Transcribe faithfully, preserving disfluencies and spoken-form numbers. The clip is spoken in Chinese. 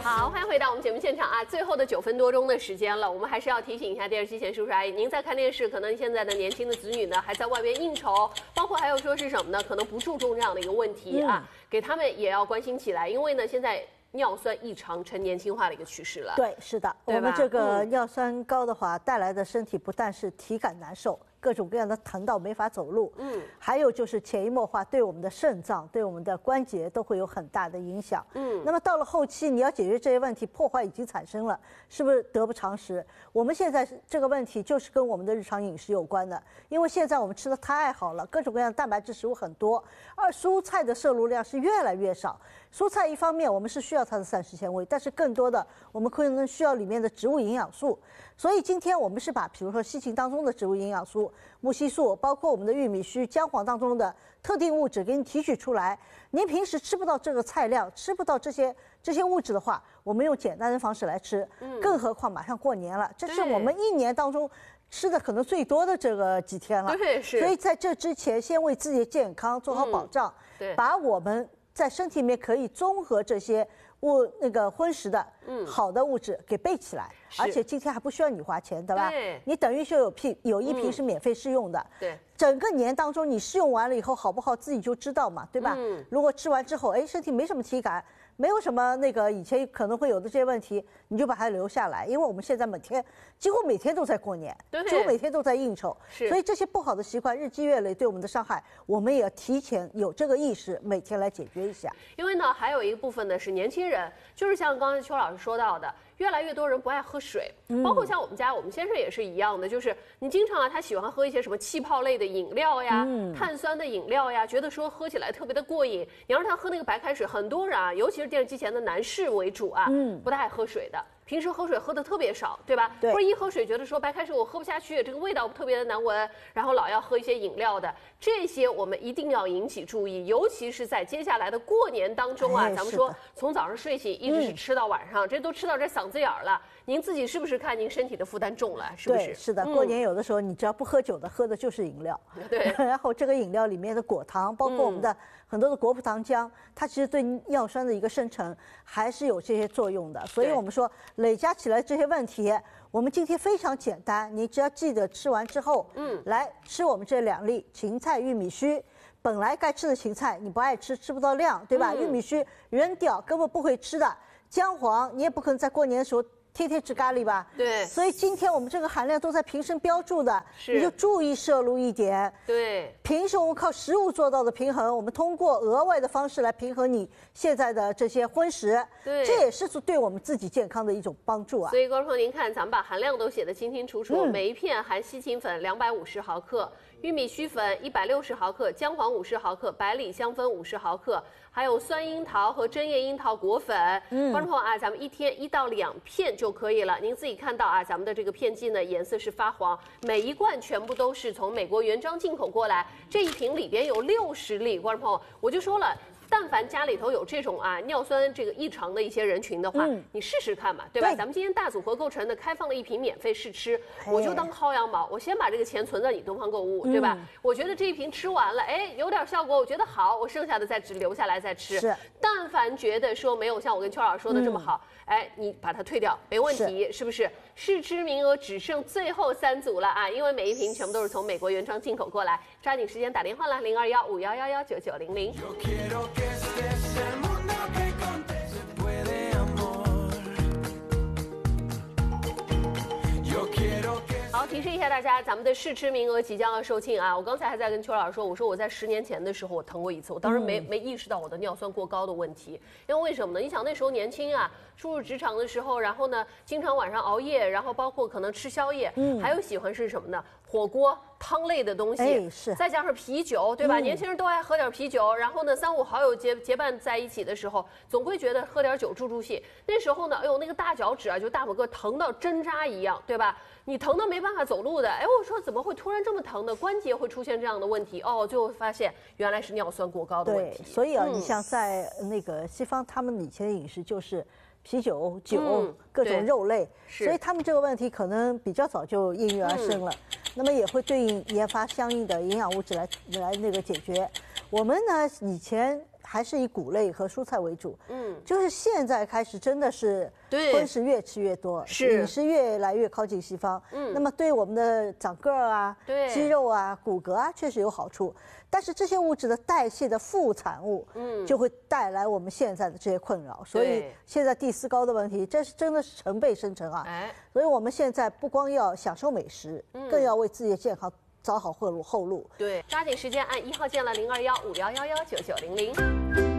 好，欢迎回到我们节目现场啊！最后的九分多钟的时间了，我们还是要提醒一下电视机前叔叔阿姨，您在看电视，可能现在的年轻的子女呢还在外边应酬，包括还有说是什么呢？可能不注重这样的一个问题啊，嗯、给他们也要关心起来，因为呢现在。尿酸异常呈年轻化的一个趋势了。 对，是的，我们这个尿酸高的话，带来的身体不但是体感难受，各种各样的疼到没法走路，嗯，还有就是潜移默化对我们的肾脏、对我们的关节都会有很大的影响。嗯，那么到了后期，你要解决这些问题，破坏已经产生了，是不是得不偿失？我们现在这个问题就是跟我们的日常饮食有关的，因为现在我们吃的太好了，各种各样的蛋白质食物很多，而蔬菜的摄入量是越来越少。蔬菜一方面我们是需要它的膳食纤维，但是更多的我们可能需要里面的植物营养素。所以今天我们是把比如说西芹当中的植物营养素、木烯素，包括我们的玉米须、姜黄当中的特定物质给你提取出来。您平时吃不到这个菜量，吃不到这些这些物质的话，我们用简单的方式来吃。嗯，更何况马上过年了，这是我们一年当中吃的可能最多的这个几天了。 对，是。 所以在这之前，先为自己的健康做好保障，嗯、对，把我们在身体里面可以综合这些物那个荤食的好的物质给备起来，嗯、而且今天还不需要你花钱，对吧？ 对， 你等于就有瓶有一瓶是免费试用的。嗯、 对， 整个年当中你试用完了以后好不好自己就知道嘛，对吧？嗯，如果吃完之后，哎，身体没什么体感，没有什么那个以前可能会有的这些问题，你就把它留下来，因为我们现在每天几乎每天都在过年， 对， 几乎每天都在应酬， 是， 所以这些不好的习惯日积月累对我们的伤害，我们也要提前有这个意识，每天来解决一下。 因为呢，还有一个部分呢是年轻人，就是像刚才邱老师说到的。越来越多人不爱喝水，包括像我们家，我们先生也是一样的，就是你经常啊，他喜欢喝一些什么气泡类的饮料呀、嗯、碳酸的饮料呀，觉得说喝起来特别的过瘾。你让他喝那个白开水，很多人啊，尤其是电视机前的男士为主啊，嗯、不太爱喝水的。平时喝水喝的特别少，对吧？ 对。 或者一喝水觉得说白开水我喝不下去，这个味道特别的难闻，然后老要喝一些饮料的，这些我们一定要引起注意，尤其是在接下来的过年当中啊，哎、咱们说从早上睡醒一直是吃到晚上，嗯、这都吃到这嗓子眼儿了。您自己是不是看您身体的负担重了？是不是？ 对，是的。嗯、过年有的时候你只要不喝酒的，喝的就是饮料。 对。 然后这个饮料里面的果糖，包括我们的很多的果葡糖浆，嗯、它其实对尿酸的一个生成还是有这些作用的。所以我们说累加起来这些问题，我们今天非常简单，你只要记得吃完之后，嗯，来吃我们这两粒芹菜玉米须。本来该吃的芹菜你不爱吃，吃不到量，对吧？嗯、玉米须扔掉，根本不会吃的。姜黄你也不可能在过年的时候天天吃咖喱吧？ 对。 所以今天我们这个含量都在瓶身标注的，你就注意摄入一点。 对。 平时我们靠食物做到的平衡，我们通过额外的方式来平衡你现在的这些荤食。对。这也是对我们自己健康的一种帮助啊。 所以观众朋友您看，咱们把含量都写得清清楚楚，嗯、每一片含西芹粉两百五十毫克。玉米须粉一百六十毫克，姜黄五十毫克，百里香酚五十毫克，还有酸樱桃和针叶樱桃果粉。嗯，观众朋友啊，咱们一天一到两片就可以了。您自己看到啊，咱们的这个片剂呢，颜色是发黄，每一罐全部都是从美国原装进口过来。这一瓶里边有六十粒，观众朋友，我就说了。但凡家里头有这种啊尿酸这个异常的一些人群的话，嗯、你试试看嘛，对吧？对，咱们今天大组合构成的开放了一瓶免费试吃，我就当薅羊毛，我先把这个钱存在你东方购物，对吧？嗯、我觉得这一瓶吃完了，哎，有点效果，我觉得好，我剩下的再只留下来再吃。 是， 但凡觉得说没有像我跟邱老师说的这么好，嗯、哎，你把它退掉，没问题，是, 是不是？试吃名额只剩最后三组了啊，因为每一瓶全部都是从美国原装进口过来，抓紧时间打电话啦，零二幺五幺幺幺九九零零。好，提示一下大家，咱们的试吃名额即将要售罄啊！我刚才还在跟邱老师说，我说我在十年前的时候我疼过一次，我当时没、嗯、没意识到我的尿酸过高的问题，因为为什么呢？你想那时候年轻啊，初入职场的时候，然后呢，经常晚上熬夜，然后包括可能吃宵夜，嗯，还有喜欢是什么呢？火锅、汤类的东西， 哎、是， 再加上啤酒，对吧？嗯、年轻人都爱喝点啤酒，然后呢，三五好友结结伴在一起的时候，总会觉得喝点酒助助兴。那时候呢，哎呦，那个大脚趾啊，就大拇哥疼到针扎一样，对吧？你疼到没办法走路的，哎，我说怎么会突然这么疼呢？关节会出现这样的问题，哦，最后发现原来是尿酸过高的问题。 对，所以啊，嗯、你像在那个西方，他们以前的饮食就是啤酒、酒、嗯、各种肉类，所以他们这个问题可能比较早就应运而生了。嗯、那么也会对应研发相应的营养物质来来那个解决。我们呢以前还是以谷类和蔬菜为主。 嗯， 就是现在开始真的是对荤食越吃越多， 是饮食越来越靠近西方。嗯，那么对我们的长个儿啊、 对肌肉啊、骨骼啊确实有好处，但是这些物质的代谢的副产物，嗯，就会带来我们现在的这些困扰。所以对现在第四高的问题，这是真的是成倍生成啊。 哎， 所以我们现在不光要享受美食，更要为自己的健康找好后路后路。 对，抓紧时间按一号键了零二幺五幺幺幺九九零零。